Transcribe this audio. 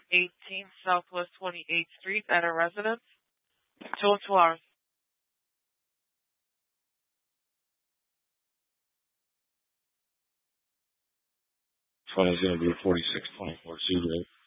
18 Southwest 28th Street at a residence. 2 hours. This one is going to be 4624 Zulu.